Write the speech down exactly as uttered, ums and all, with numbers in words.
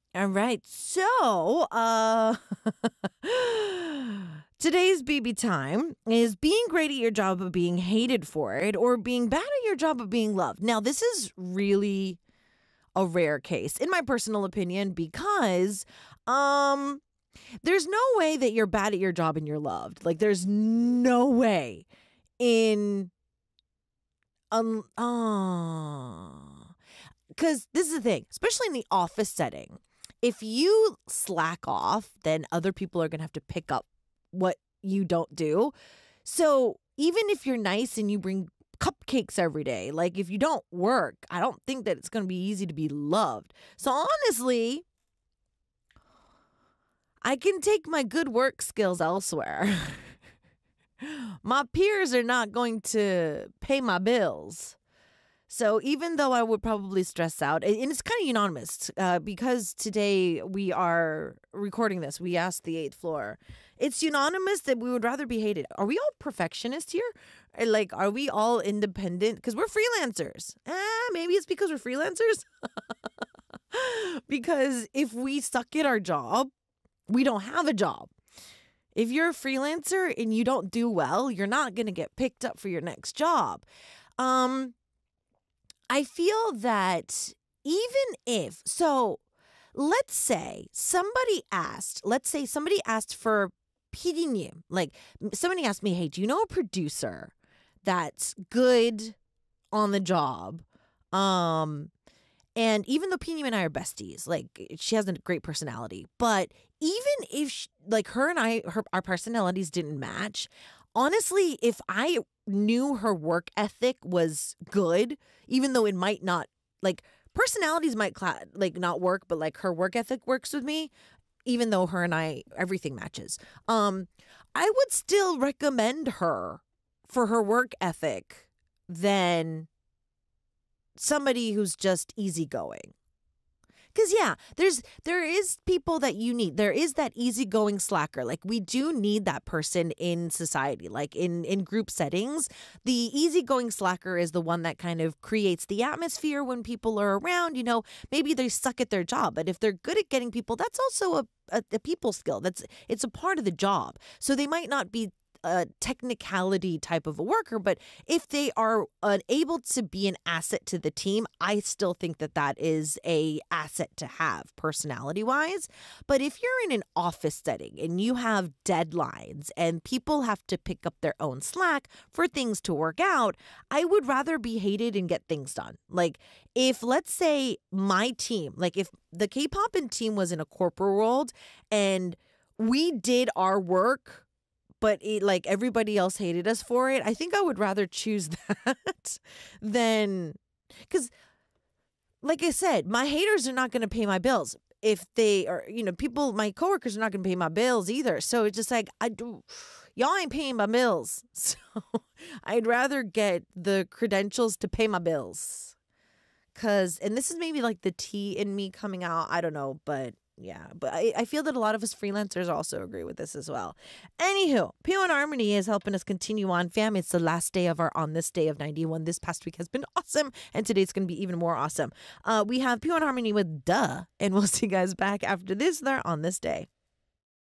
All right. So, uh today's B B time is being great at your job but being hated for it or being bad at your job but being loved. Now, this is really a rare case in my personal opinion because um there's no way that you're bad at your job and you're loved. Like there's no way in um uh, cuz this is the thing, especially in the office setting. If you slack off, then other people are going to have to pick up what you don't do. So, even if you're nice and you bring cupcakes every day, like if you don't work, I don't think that it's going to be easy to be loved. So, honestly, I can take my good work skills elsewhere. My peers are not going to pay my bills. So even though I would probably stress out, and it's kind of unanimous uh, because today we are recording this, we asked the eighth floor. It's unanimous that we would rather be hated. Are we all perfectionists here? Or, like, are we all independent? Because we're freelancers. Eh, maybe it's because we're freelancers. Because if we suck at our job, we don't have a job. If you're a freelancer and you don't do well, you're not going to get picked up for your next job. Um, I feel that even if, so let's say somebody asked, let's say somebody asked for 피디님, like somebody asked me, hey, do you know a producer that's good on the job? Um, and even though Pini and I are besties, like she has a great personality, but even if she, like her and I, her our personalities didn't match, honestly, if I knew her work ethic was good, even though it might not, like personalities might cla- like not work, but like her work ethic works with me, even though her and I everything matches. Um, I would still recommend her for her work ethic than somebody who's just easygoing. Because yeah, there's there is people that you need. There is that easygoing slacker. Like we do need that person in society. Like in in group settings, the easygoing slacker is the one that kind of creates the atmosphere when people are around. You know, maybe they suck at their job, but if they're good at getting people, that's also a a, a people skill. That's it's a part of the job. So they might not be a technicality type of a worker, but if they are unable to be an asset to the team, I still think that that is a asset to have personality wise. But if you're in an office setting and you have deadlines and people have to pick up their own slack for things to work out, I would rather be hated and get things done. Like if let's say my team, like if the K-pop team was in a corporate world and we did our work but it, like everybody else hated us for it, I think I would rather choose that than because, like I said, my haters are not going to pay my bills. If they are, you know, people, my coworkers are not going to pay my bills either. So it's just like, I do, y'all ain't paying my bills. So I'd rather get the credentials to pay my bills. Cause, and this is maybe like the T in me coming out. I don't know, but yeah, but I, I feel that a lot of us freelancers also agree with this as well. Anywho, P one Harmony is helping us continue on, fam. It's the last day of our On This Day of ninety-one. This past week has been awesome, and today's going to be even more awesome. Uh, we have P one Harmony with Duh, and we'll see you guys back after this there On This Day.